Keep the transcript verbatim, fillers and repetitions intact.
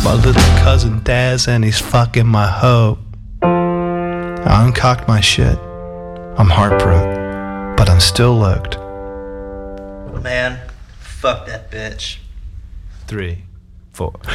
My little cousin Daz, and he's fucking my hoe. I uncocked my shit. I'm heartbroken, but I'm still looked. Man, fuck that bitch. Three, four.